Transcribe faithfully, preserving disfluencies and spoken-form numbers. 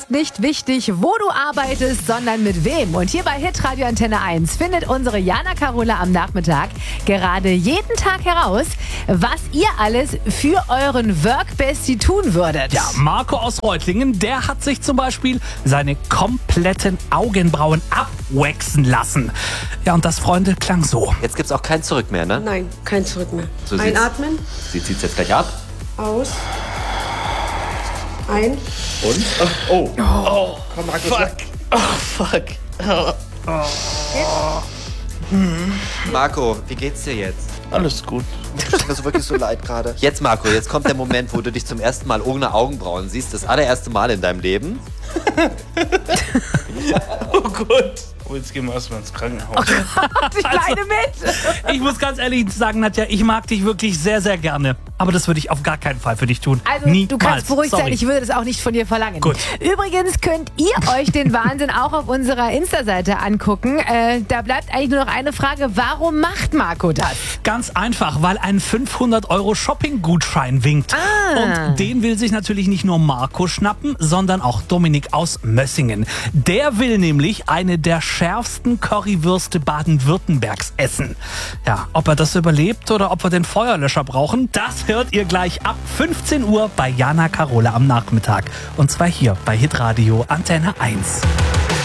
ist nicht wichtig, wo du arbeitest, sondern mit wem. Und hier bei Hitradio Antenne eins findet unsere Jana Karola am Nachmittag gerade jeden Tag heraus, was ihr alles für euren Workbestie tun würdet. Ja, Marco aus Reutlingen, der hat sich zum Beispiel seine kompletten Augenbrauen abwaxen lassen. Ja, und das, Freunde, klang so. Jetzt gibt's auch kein Zurück mehr, ne? Nein, kein Zurück mehr. So Einatmen. Sie zieht's jetzt gleich ab. Aus. Ein. Und? Oh. Oh. Oh. Komm, Marco. Fuck. Oh, fuck. Oh. Oh. Marco, wie geht's dir jetzt? Alles gut. Tut mir so wirklich so leid gerade. Jetzt, Marco, jetzt kommt der Moment, wo du dich zum ersten Mal ohne Augenbrauen siehst. Das allererste Mal in deinem Leben. Oh Gott. Oh, jetzt gehen wir erstmal ins Krankenhaus. Die Kleine mit. Ich muss ganz ehrlich sagen, Nadja, ich mag dich wirklich sehr, sehr gerne. Aber das würde ich auf gar keinen Fall für dich tun. Also Niemals. du kannst beruhigt Sorry. sein, ich würde das auch nicht von dir verlangen. Gut. Übrigens könnt ihr euch den Wahnsinn auch auf unserer Insta-Seite angucken. Äh, da bleibt eigentlich nur noch eine Frage, warum macht Marco das? Ganz einfach, weil ein fünfhundert Euro Shopping-Gutschein winkt. Ah. Und den will sich natürlich nicht nur Marco schnappen, sondern auch Dominik aus Mössingen. Der will nämlich eine der schärfsten Currywürste Baden-Württembergs essen. Ja, ob er das überlebt oder ob wir den Feuerlöscher brauchen, das hört ihr gleich ab fünfzehn Uhr bei Jana Karola am Nachmittag. Und zwar hier bei Hitradio Antenne eins.